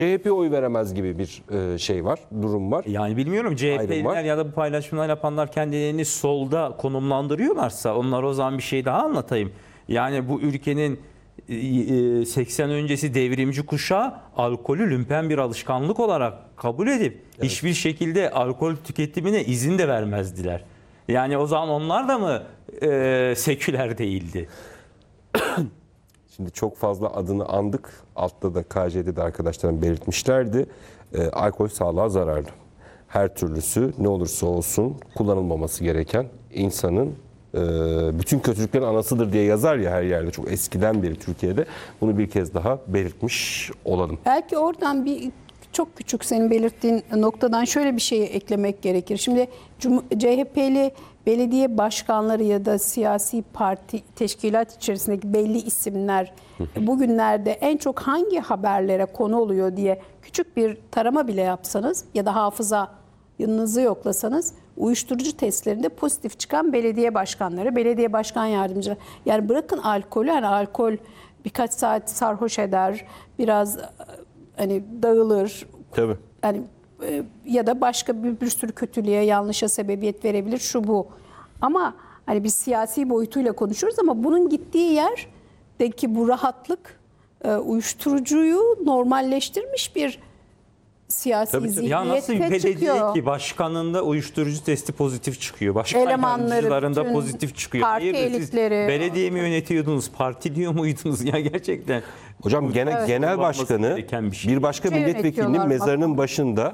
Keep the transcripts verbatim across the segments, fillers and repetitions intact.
C H P oy veremez gibi bir e, şey var, durum var. Yani bilmiyorum, C H P'liler ya da bu paylaşımlar yapanlar kendilerini solda konumlandırıyorlarsa onlar, o zaman bir şey daha anlatayım. Yani bu ülkenin seksen öncesi devrimci kuşağı alkolü lümpen bir alışkanlık olarak kabul edip evet. hiçbir şekilde alkol tüketimine izin de vermezdiler. Yani o zaman onlar da mı e, seküler değildi? Şimdi çok fazla adını andık. Altta da K J'de de arkadaşlarım belirtmişlerdi. E, alkol sağlığa zararlı. Her türlüsü ne olursa olsun kullanılmaması gereken, insanın e, bütün kötülüklerin anasıdır diye yazar ya her yerde, çok eskiden beri Türkiye'de. Bunu bir kez daha belirtmiş olalım. Belki oradan bir çok küçük senin belirttiğin noktadan şöyle bir şey eklemek gerekir. Şimdi C H P'li belediye başkanları ya da siyasi parti teşkilat içerisindeki belli isimler bugünlerde en çok hangi haberlere konu oluyor diye küçük bir tarama bile yapsanız ya da hafıza yanınızı yoklasanız, uyuşturucu testlerinde pozitif çıkan belediye başkanları, belediye başkan yardımcıları. Yani bırakın alkolü, hani alkol birkaç saat sarhoş eder, biraz hani dağılır. Tabii. Yani ya da başka bir, bir sürü kötülüğe, yanlışa sebebiyet verebilir, şu bu. Ama hani biz siyasi boyutuyla konuşuyoruz ama bunun gittiği yerdeki bu rahatlık uyuşturucuyu normalleştirmiş bir siyasi tabii, tabii. zihniyette ya nasıl bir belediye çıkıyor. ki başkanında uyuşturucu testi pozitif çıkıyor. Başkan Elemanları, yardımcılarında pozitif çıkıyor. Parti elitleri. Belediye mi yönetiyordunuz? Parti diyor muydunuz ya gerçekten? Hocam gene evet. genel başkanı bir, şey. bir başka şey milletvekilinin mezarının başında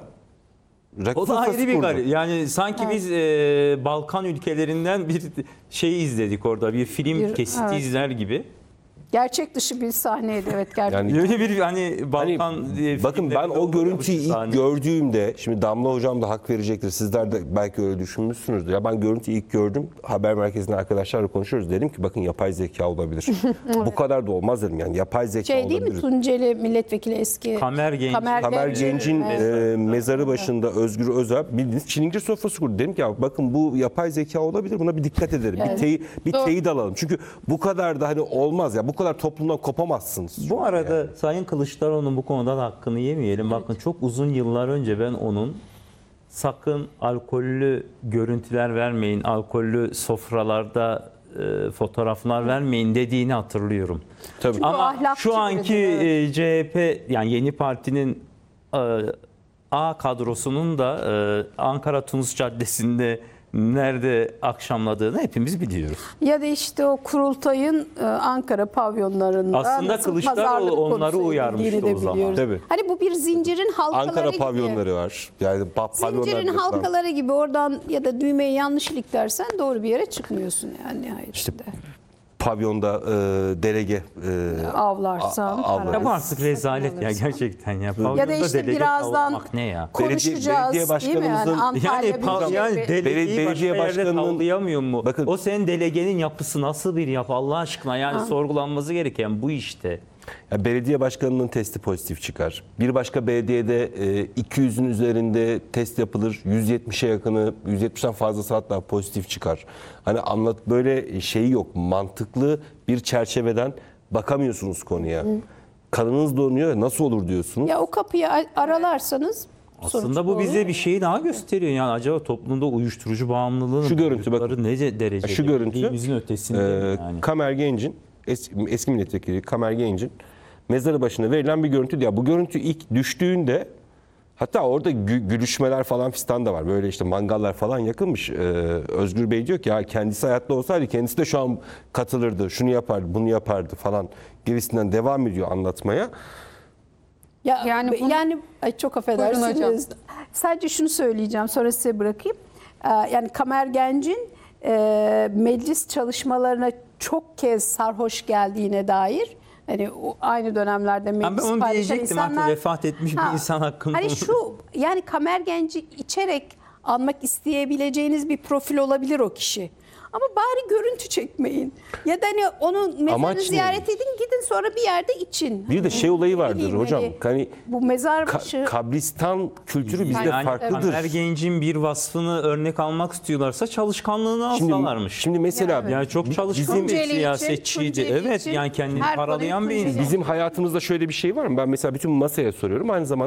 o da ayrı bir garip. Yani sanki evet. biz e, Balkan ülkelerinden bir şeyi izledik orada. Bir film bir, kesiti evet. izler gibi. Gerçek dışı bir sahneydi evet gerçekten. Yani öyle bir hani Balkan hani, bakın ben o görüntüyü ilk sahne. gördüğümde, şimdi Damla hocam da hak verecektir. Sizler de belki öyle düşünmüşsünüzdür. Ya ben görüntüyü ilk gördüm. Haber merkezinde arkadaşlarla konuşuyoruz. Dedim ki bakın yapay zeka olabilir. evet. Bu kadar da olmaz dedim yani. Yapay zeka şey olabilir. Şey değil mi? Tunceli milletvekili eski. Kamer Genç. Kamer, Kamer Genç'in e, mezarı başında Özgür Özel bildiğiniz çilingir sofrası kurdu. Dedim ki ya bakın bu yapay zeka olabilir. Buna bir dikkat edelim. Evet. Bir, tey, bir teyit alalım. Çünkü bu kadar da hani olmaz ya. Bu kadar toplumdan kopamazsınız. Bu arada yani. Sayın Kılıçdaroğlu'nun bu konuda da hakkını yemeyelim. Bakın evet. çok uzun yıllar önce ben onun sakın alkollü görüntüler vermeyin, alkollü sofralarda e, fotoğraflar vermeyin dediğini hatırlıyorum. Tabii. Ama şu anki e, C H P yani yeni partinin e, A kadrosunun da e, Ankara Tunus Caddesi'nde nerede akşamladığını hepimiz biliyoruz. Ya da işte o kurultayın Ankara pavyonlarında aslında Kılıçdaroğlu onları uyarmıştı o zaman. Tabii. Hani bu bir zincirin halkaları Ankara gibi. pavyonları var. Yani zincirin halkaları gibi, oradan ya da düğmeyi yanlış iliklersen doğru bir yere çıkmıyorsun yani nihayetinde. İşte pavyonda e, delege e, avlarsan. Ya bu artık rezalet ya gerçekten ya. Pavyonda ya da işte birazdan ne ya? konuşacağız belediye, belediye değil mi? Yani, yani, yani, yani delegeyi belediye başka yerde tavlayamıyor mu? Bakın, o senin delegenin yapısı nasıl bir yapı Allah aşkına, yani ha. sorgulanması gereken bu işte. Ya belediye başkanının testi pozitif çıkar. Bir başka belediyede e, iki yüzün üzerinde test yapılır. yüz yetmişe yakını, yüz yetmişten fazlası hatta pozitif çıkar. Hani anlat, böyle şeyi yok. Mantıklı bir çerçeveden bakamıyorsunuz konuya. Hı. Kanınız donuyor. Nasıl olur diyorsunuz? Ya o kapıyı aralarsanız aslında bu bize bir şeyi daha gösteriyor. Yani acaba toplumda uyuşturucu bağımlılığının şu görüntü bakın. Ne derecede? Şu görüntü. ötesinde e, yani. Kamer Genç'in Eski, eski milletvekili Kamer Genç'in mezarı başına verilen bir görüntü. Ya bu görüntü ilk düştüğünde hatta orada gü gülüşmeler falan fistan da var. Böyle işte mangallar falan yakınmış. Ee, Özgür Bey diyor ki ya kendisi hayatta olsaydı kendisi de şu an katılırdı. Şunu yapardı, bunu yapardı falan gibisinden devam ediyor anlatmaya. Ya yani bunu, yani ay çok affedersiniz. Sadece şunu söyleyeceğim, sonra size bırakayım. Ee, yani Kamer Genç'in e, meclis çalışmalarına çok kez sarhoş geldiğine dair, hani o aynı dönemlerde meclis ben onu diyecektim insanlar, artık vefat etmiş ha, bir insan hakkında. Hani şu yani Kamer Genç'i içerek almak isteyebileceğiniz bir profil olabilir o kişi. Ama bari görüntü çekmeyin. Ya da hani onun mezarını Amaç ne? ziyaret edin, gidin sonra bir yerde için. Bir de şey olayı vardır bileyim, hocam. hani Hani bu mezar ka- başı kabristan kültürü bizde Yani farklıdır. Kamer Genç'in bir vasfını örnek almak istiyorlarsa çalışkanlığını Şimdi, alsalarmış. şimdi mesela Yani Yani çok çalışkan bizim- bir Tunceli için, siyasetçiydi. Tunceli Evet için yani kendini her paralayan konuyu bir insan. Tunceli. bizim hayatımızda şöyle bir şey var mı? Ben mesela bütün masaya soruyorum. Aynı zamanda